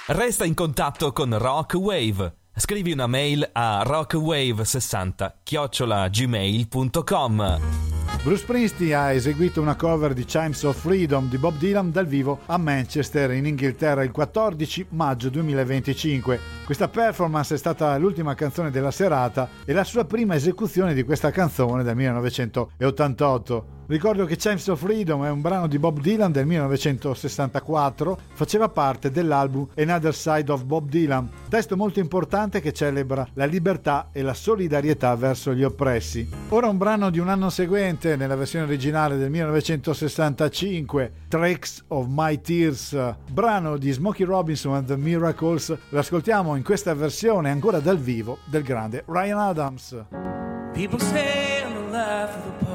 Resta in contatto con Rock Wave. Scrivi una mail a rockwave60@gmail.com. Bruce Springsteen ha eseguito una cover di Chimes of Freedom di Bob Dylan dal vivo a Manchester, in Inghilterra, il 14 maggio 2025. Questa performance è stata l'ultima canzone della serata e la sua prima esecuzione di questa canzone del 1988. Ricordo che Chimes of Freedom è un brano di Bob Dylan del 1964, faceva parte dell'album Another Side of Bob Dylan, testo molto importante che celebra la libertà e la solidarietà verso gli oppressi. Ora un brano di un anno seguente, nella versione originale del 1965, Tracks of My Tears, brano di Smokey Robinson and the Miracles. Lo ascoltiamo in questa versione ancora dal vivo del grande Ryan Adams. People say I'm the life of the